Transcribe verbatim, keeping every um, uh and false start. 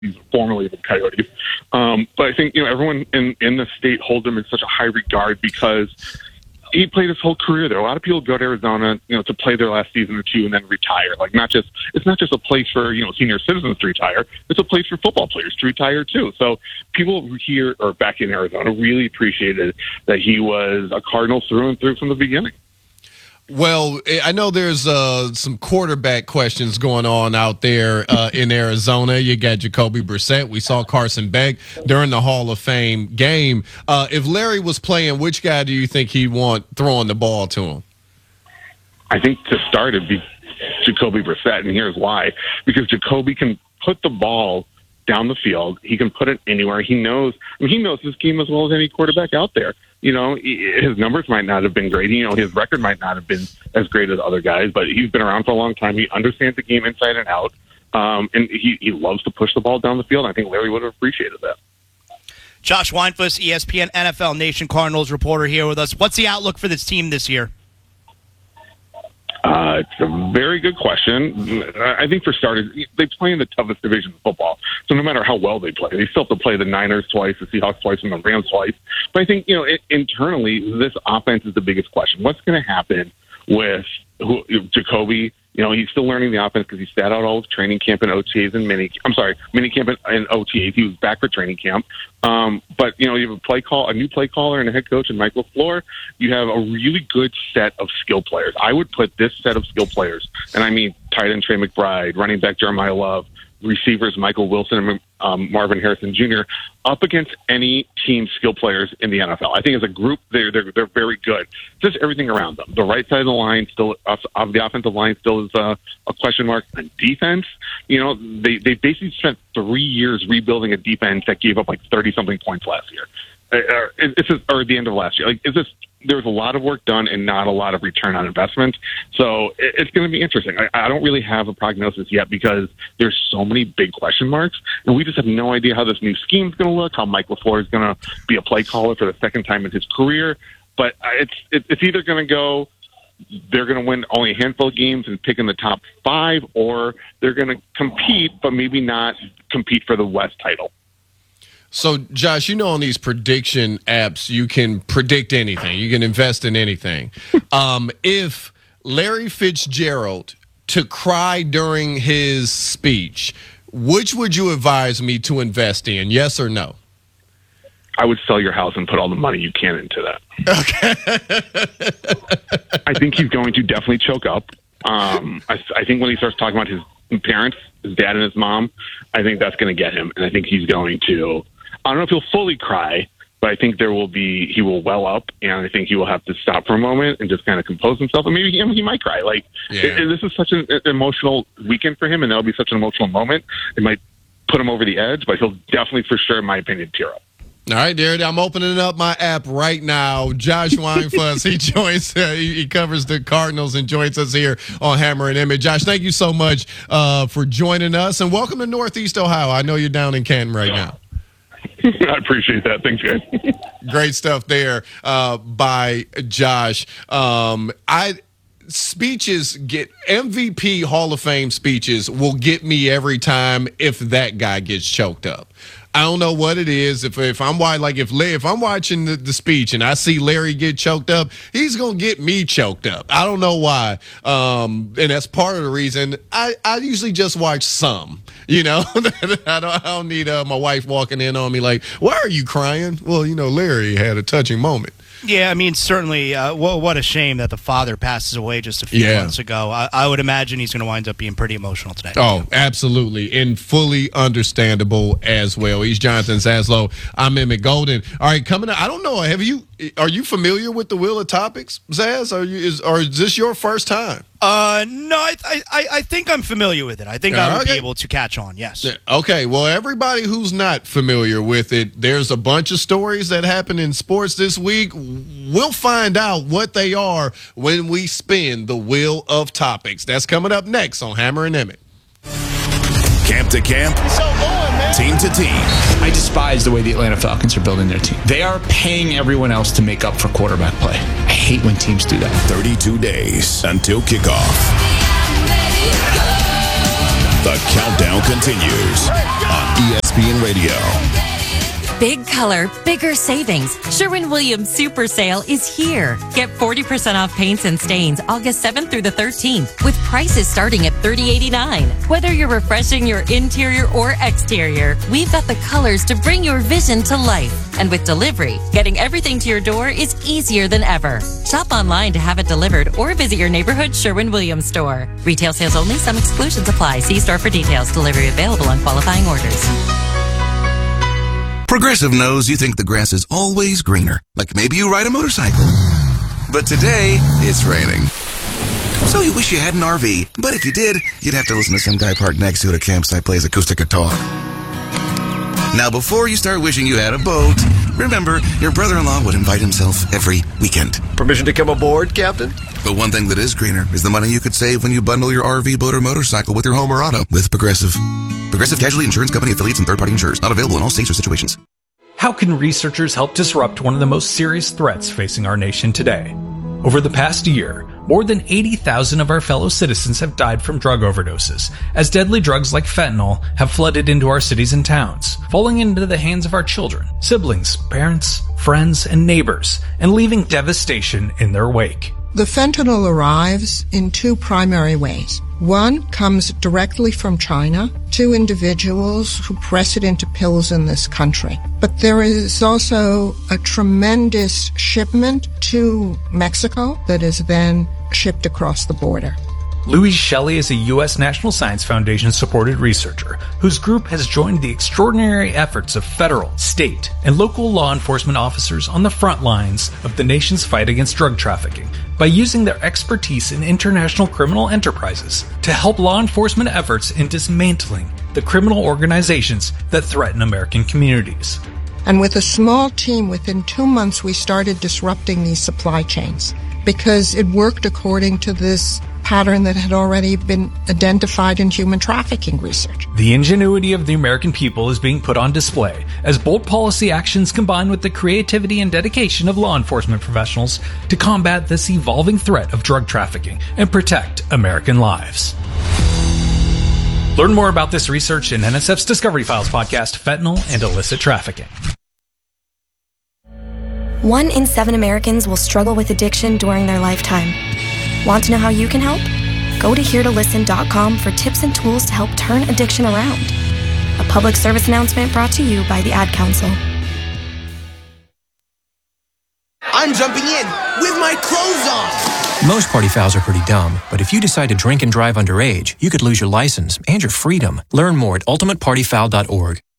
He's formerly the Coyotes. Um, but I think, you know, everyone in, in the state holds him in such a high regard because he played his whole career there. A lot of people go to Arizona, you know, to play their last season or two and then retire. Like, not just, it's not just a place for, you know, senior citizens to retire. It's a place for football players to retire too. So people here, or back in Arizona, really appreciated that he was a Cardinal through and through from the beginning. Well, I know there's uh, some quarterback questions going on out there uh, in Arizona. You got Jacoby Brissett. We saw Carson Beck during the Hall of Fame game. Uh, if Larry was playing, which guy do you think he'd want throwing the ball to him? I think to start it'd be Jacoby Brissett, and here's why. Because Jacoby can put the ball down the field. He can put it anywhere. He knows I mean, he knows this game as well as any quarterback out there. You know, his numbers might not have been great. You know, his record might not have been as great as other guys, but he's been around for a long time. He understands the game inside and out, um, and he, he loves to push the ball down the field. I think Larry would have appreciated that. Josh Weinfuss, E S P N N F L Nation Cardinals reporter here with us. What's the outlook for this team this year? Uh, it's a very good question. I think for starters, they play in the toughest division of football. So no matter how well they play, they still have to play the Niners twice, the Seahawks twice, and the Rams twice. But I think, you know, it, internally, this offense is the biggest question. What's going to happen with who, Jacoby? You know, he's still learning the offense because he sat out all of training camp and O T As and mini. I'm sorry, mini camp and, and O T As. He was back for training camp. Um, but you know, you have a play call, a new play caller, and a head coach, and Mike LaFleur. You have a really good set of skill players. I would put this set of skill players, and I mean tight end Trey McBride, running back Jeremiah Love, receivers Michael Wilson and um, Marvin Harrison Junior, up against any team skill players in the N F L. I think as a group, they're they're they're very good. Just everything around them. The right side of the line still, of the offensive line still is a, a question mark. And defense, you know, they they basically spent three years rebuilding a defense that gave up like thirty something points last year. Uh, it's just, or at the end of last year. Like, it's just, there was a lot of work done and not a lot of return on investment. So it, it's going to be interesting. I, I don't really have a prognosis yet because there's so many big question marks, and we just have no idea how this new scheme is going to look, how Mike LaFleur is going to be a play caller for the second time in his career. But it's it, it's either going to go, they're going to win only a handful of games and pick in the top five, or they're going to compete, but maybe not compete for the West title. So, Josh, you know, on these prediction apps, you can predict anything. You can invest in anything. Um, if Larry Fitzgerald to cry during his speech, which would you advise me to invest in, yes or no? I would sell your house and put all the money you can into that. Okay. I think he's going to definitely choke up. Um, I, I think when he starts talking about his parents, his dad and his mom, I think that's going to get him. And I think he's going to... I don't know if he'll fully cry, but I think there will be, he will well up, and I think he will have to stop for a moment and just kind of compose himself, and maybe he, he might cry. Like, yeah. it, it, this is such an emotional weekend for him, and that'll be such an emotional moment. It might put him over the edge, but he'll definitely, for sure, in my opinion, tear up. All right, Derek, I'm opening up my app right now. Josh Weinfuss, he joins, uh, he, he covers the Cardinals and joins us here on Hammer and Emmett. Josh, thank you so much uh, for joining us, and welcome to Northeast Ohio. I know you're down in Canton right now. I appreciate that. Thanks, guys. Great stuff there uh, by Josh. Um, I speeches get M V P Hall of Fame speeches will get me every time if that guy gets choked up. I don't know what it is. If if I'm like if if I'm watching the, the speech and I see Larry get choked up, he's gonna get me choked up. I don't know why, um, and that's part of the reason. I, I usually just watch some. You know, I don't I don't need uh, my wife walking in on me like, "Why are you crying?" Well, you know, Larry had a touching moment. Yeah, I mean, certainly, uh, what, what a shame that the father passes away just a few yeah. months ago. I, I would imagine he's going to wind up being pretty emotional today. Oh, absolutely, and fully understandable as well. He's Jonathan Zaslow. I'm Emmett Golden. All right, coming up, I don't know, have you, are you familiar with the Wheel of Topics, Zaz? Are you, is, or is this your first time? Uh, no, I, I I think I'm familiar with it. I think I would okay. be able to catch on, yes. Okay, well, everybody who's not familiar with it, there's a bunch of stories that happen in sports this week. We'll find out what they are when we spin the Wheel of Topics. That's coming up next on Hammer and Emmett. Camp to camp, team to team. I despise the way the Atlanta Falcons are building their team. They are paying everyone else to make up for quarterback play. I hate when teams do that. thirty-two days until kickoff. The countdown continues on E S P N Radio. Big color, bigger savings. Sherwin-Williams Super Sale is here. Get forty percent off paints and stains August seventh through the thirteenth with prices starting at thirty eighty-nine. Whether you're refreshing your interior or exterior, we've got the colors to bring your vision to life. And with delivery, getting everything to your door is easier than ever. Shop online to have it delivered or visit your neighborhood Sherwin-Williams store. Retail sales only. Some exclusions apply. See store for details. Delivery available on qualifying orders. Progressive knows you think the grass is always greener, like maybe you ride a motorcycle. But today, it's raining. So you wish you had an R V, but if you did, you'd have to listen to some guy parked next to it at a campsite plays acoustic guitar. Now, before you start wishing you had a boat, remember, your brother-in-law would invite himself every weekend. Permission to come aboard, Captain? But one thing that is greener is the money you could save when you bundle your R V, boat, or motorcycle with your home or auto with Progressive. Progressive Casualty Insurance Company affiliates and third-party insurers. Not available in all states or situations. How can researchers help disrupt one of the most serious threats facing our nation today? Over the past year, more than eighty thousand of our fellow citizens have died from drug overdoses, as deadly drugs like fentanyl have flooded into our cities and towns, falling into the hands of our children, siblings, parents, friends, and neighbors, and leaving devastation in their wake. The fentanyl arrives in two primary ways. One comes directly from China to individuals who press it into pills in this country. But there is also a tremendous shipment to Mexico that is then shipped across the border. Louise Shelley is a U S National Science Foundation-supported researcher whose group has joined the extraordinary efforts of federal, state, and local law enforcement officers on the front lines of the nation's fight against drug trafficking by using their expertise in international criminal enterprises to help law enforcement efforts in dismantling the criminal organizations that threaten American communities. And with a small team, within two months, we started disrupting these supply chains because it worked according to this pattern that had already been identified in human trafficking research. The ingenuity of the American people is being put on display as bold policy actions combine with the creativity and dedication of law enforcement professionals to combat this evolving threat of drug trafficking and protect American lives. Learn more about this research in N S F's Discovery Files podcast, Fentanyl and Illicit Trafficking. One in seven Americans will struggle with addiction during their lifetime. Want to know how you can help? Go to here to listen dot com for tips and tools to help turn addiction around. A public service announcement brought to you by the Ad Council. I'm jumping in with my clothes on. Most party fouls are pretty dumb, but if you decide to drink and drive underage, you could lose your license and your freedom. Learn more at ultimate party foul dot org.